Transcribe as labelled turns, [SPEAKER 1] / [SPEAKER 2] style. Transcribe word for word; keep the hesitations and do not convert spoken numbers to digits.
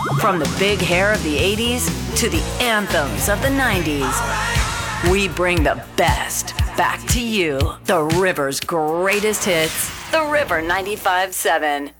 [SPEAKER 1] From the big hair of the eighties to the anthems of the nineties, we bring the best back to you. The River's greatest hits. The River ninety-five point seven.